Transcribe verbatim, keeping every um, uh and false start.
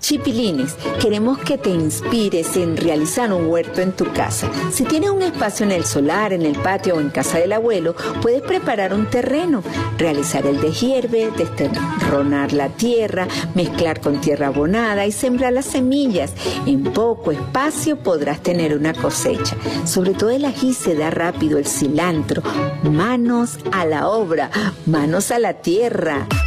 Chipilines, queremos que te inspires en realizar un huerto en tu casa. Si tienes un espacio en el solar, en el patio o en casa del abuelo, puedes preparar un terreno, realizar el deshierve, desterronar la tierra, mezclar con tierra abonada y sembrar las semillas. En poco espacio podrás tener una cosecha. Sobre todo el ají se da rápido, el cilantro. Manos a la obra, manos a la tierra.